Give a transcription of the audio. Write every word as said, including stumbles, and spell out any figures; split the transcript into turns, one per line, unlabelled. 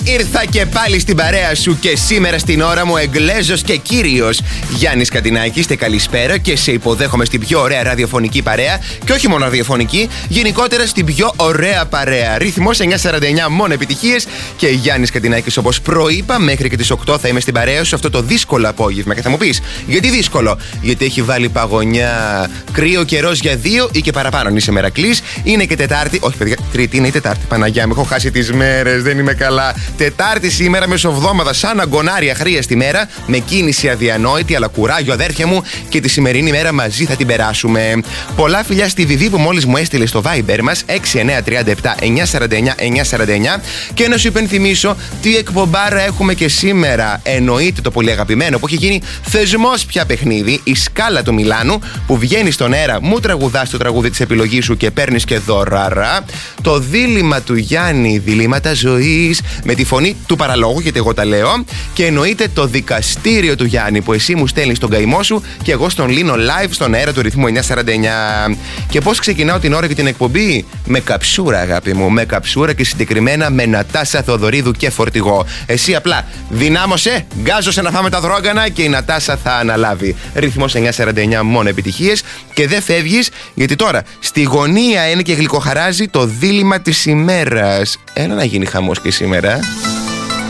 Ήρθα και πάλι στην παρέα σου και σήμερα στην ώρα μου Εγγλέζος και κύριος Γιάννης Κατινάκης. Τε καλησπέρα και σε υποδέχομαι στην πιο ωραία ραδιοφωνική παρέα. Και όχι μόνο ραδιοφωνική, γενικότερα στην πιο ωραία παρέα. Ρυθμός εννιακόσια σαράντα εννιά, μόνο επιτυχίες. Και Γιάννης Κατινάκης, όπως προείπα, μέχρι και τις οκτώ θα είμαι στην παρέα σου αυτό το δύσκολο απόγευμα. Και θα μου πεις, γιατί δύσκολο? Γιατί έχει βάλει παγωνιά, κρύο καιρός για δύο ή και παραπάνω. Αν είσαι Μερακλής, είναι και Τετάρτη. Όχι, παιδιά, Τρίτη είναι ή Τετάρτη. Παναγιά μου, έχω χάσει τις μέρες, δεν είμαι καλά. Τετάρτη σήμερα, μεσοβδόμαδα, σαν αγκονάρια αχρίαστη μέρα, με κίνηση αδιανόητη, αλλά κουράγιο, αδέρφια μου, και τη σημερινή μέρα μαζί θα την περάσουμε. Πολλά φιλιά στη Βιβί που μόλις μου έστειλε στο Viber μας έξι εννιά τρία επτά εννιά σαράντα εννιά εννιά σαράντα εννιά. Και να σου υπενθυμίσω τι εκπομπάρα έχουμε και σήμερα. Εννοείται το πολύ αγαπημένο που έχει γίνει θεσμός πια παιχνίδι, η Σκάλα του Μιλάνου, που βγαίνει στον αέρα, μου τραγουδάς το τραγούδι της επιλογής σου και παίρνεις και δωράρα. Το δίλημμα του Γιάννη, διλήμματα ζωής, με τη φωνή του παραλόγου, γιατί εγώ τα λέω. Και εννοείται το δικαστήριο του Γιάννη, που εσύ μου στέλνεις τον καημό σου και εγώ στον λύνω live στον αέρα του ρυθμού εννιακόσια σαράντα εννιά. Και πώς ξεκινάω την ώρα και την εκπομπή? Με καψούρα, αγάπη μου. Με καψούρα και συγκεκριμένα με Νατάσα Θεοδωρίδου και φορτηγό. Εσύ απλά δυνάμωσε, γκάζωσε να φάμε τα δρόγκανα και η Νατάσα θα αναλάβει. Ρυθμός εννιακόσια σαράντα εννιά, μόνο επιτυχίες. Και δεν φεύγεις, γιατί τώρα στη γωνία είναι και γλυκοχαράζει το δίλημμα της ημέρας. Έλα να γίνει χαμός και σήμερα.